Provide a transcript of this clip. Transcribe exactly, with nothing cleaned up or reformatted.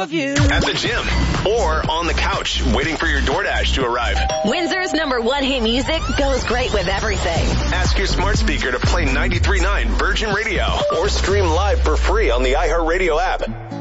love you. At the gym or on the couch waiting for your DoorDash to arrive. Windsor's number one hit music goes great with everything. Ask your smart speaker to play ninety-three point nine Virgin Radio or stream live for free on the iHeartRadio app.